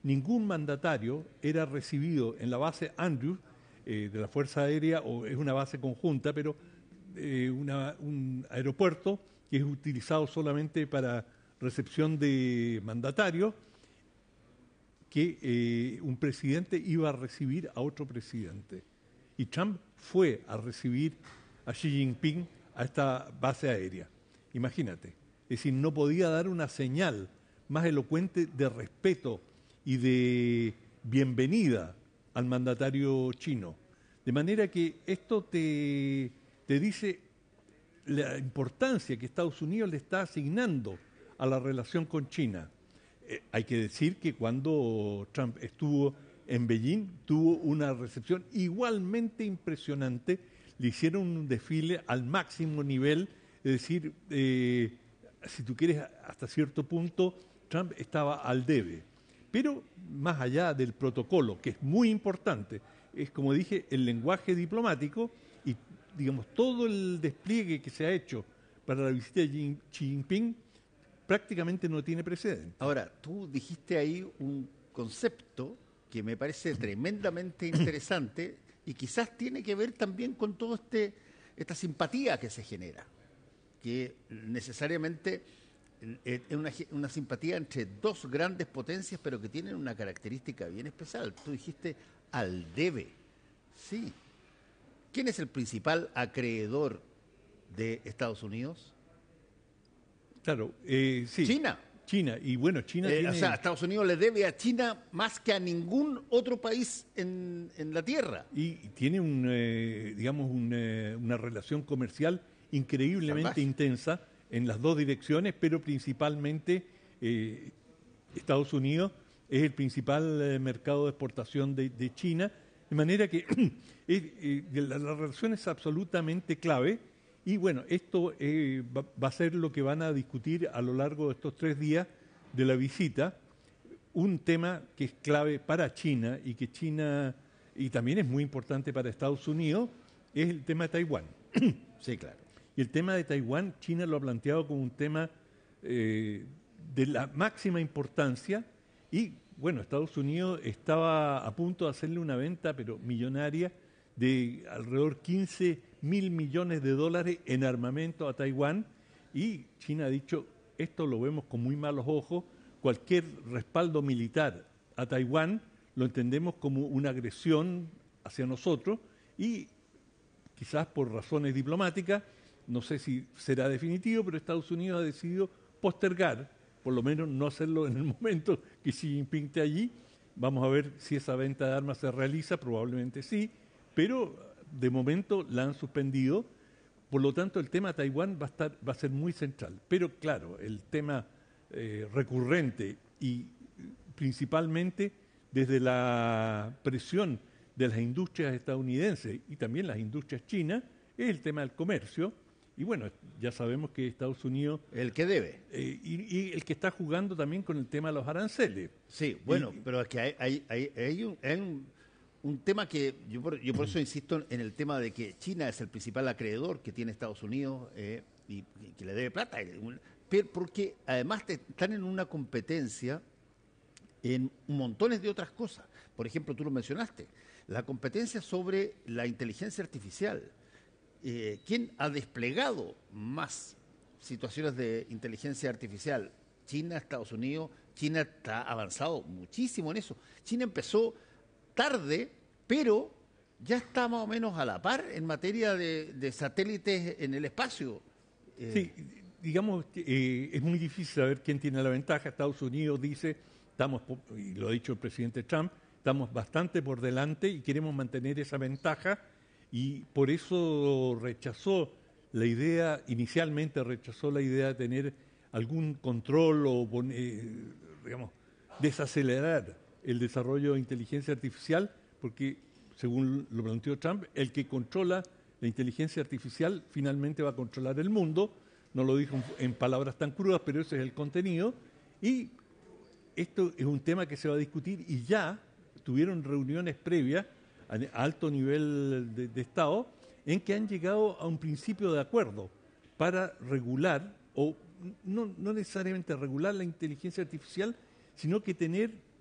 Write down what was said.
ningún mandatario era recibido en la base Andrews de la Fuerza Aérea, o es una base conjunta, pero un aeropuerto que es utilizado solamente para recepción de mandatarios, que un presidente iba a recibir a otro presidente. Y Trump fue a recibir a Xi Jinping a esta base aérea. Imagínate. Es decir, no podía dar una señal más elocuente de respeto y de bienvenida al mandatario chino. De manera que esto te dice la importancia que Estados Unidos le está asignando a la relación con China. Hay que decir que cuando Trump estuvo en Beijing tuvo una recepción igualmente impresionante, le hicieron un desfile al máximo nivel, es decir, si tú quieres, hasta cierto punto Trump estaba al debe. Pero más allá del protocolo, que es muy importante, es como dije, el lenguaje diplomático y digamos todo el despliegue que se ha hecho para la visita de Xi Jinping prácticamente no tiene precedente. Ahora, tú dijiste ahí un concepto que me parece tremendamente interesante y quizás tiene que ver también con toda esta simpatía que se genera, que necesariamente es una simpatía entre dos grandes potencias, pero que tienen una característica bien especial. Tú dijiste al debe. Sí. ¿Quién es el principal acreedor de Estados Unidos? Claro, sí. China. China, y bueno, China tiene... O sea, Estados Unidos le debe a China más que a ningún otro país en la Tierra. Y tiene digamos, una relación comercial increíblemente Salvaje. intensa en las dos direcciones, pero principalmente Estados Unidos es el principal mercado de exportación de China, de manera que la relación es absolutamente clave. Y bueno, esto va a ser lo que van a discutir a lo largo de estos 3 días de la visita, un tema que es clave para China y que China, y también es muy importante para Estados Unidos, es el tema de Taiwán. Sí, claro. Y el tema de Taiwán, China lo ha planteado como un tema de la máxima importancia y, bueno, Estados Unidos estaba a punto de hacerle una venta, pero millonaria, de alrededor 15.000 millones de dólares en armamento a Taiwán, y China ha dicho, esto lo vemos con muy malos ojos, cualquier respaldo militar a Taiwán lo entendemos como una agresión hacia nosotros, y quizás por razones diplomáticas, no sé si será definitivo, pero Estados Unidos ha decidido postergar, por lo menos no hacerlo en el momento que Xi Jinping esté allí. Vamos a ver si esa venta de armas se realiza, probablemente sí, pero de momento la han suspendido. Por lo tanto, el tema Taiwán va a ser muy central. Pero claro, el tema recurrente y principalmente desde la presión de las industrias estadounidenses y también las industrias chinas, es el tema del comercio. Y bueno, ya sabemos que Estados Unidos... El que debe. Y el que está jugando también con el tema de los aranceles. Sí, bueno, pero es que hay un tema que yo por eso insisto en el tema de que China es el principal acreedor que tiene Estados Unidos y que le debe plata. Porque además están en una competencia en montones de otras cosas. Por ejemplo, tú lo mencionaste, la competencia sobre la inteligencia artificial. ¿Quién ha desplegado más situaciones de inteligencia artificial? China, Estados Unidos. China está avanzado muchísimo en eso. China empezó tarde, pero ya está más o menos a la par en materia de satélites en el espacio. Sí, digamos, es muy difícil saber quién tiene la ventaja. Estados Unidos dice, y lo ha dicho el presidente Trump, estamos bastante por delante y queremos mantener esa ventaja, y por eso inicialmente rechazó la idea de tener algún control o, digamos, desacelerar el desarrollo de inteligencia artificial, porque, según lo planteó Trump, el que controla la inteligencia artificial finalmente va a controlar el mundo. No lo dijo en palabras tan crudas, pero ese es el contenido. Y esto es un tema que se va a discutir, y ya tuvieron reuniones previas a alto nivel de Estado en que han llegado a un principio de acuerdo para regular, o no necesariamente regular la inteligencia artificial, sino que tener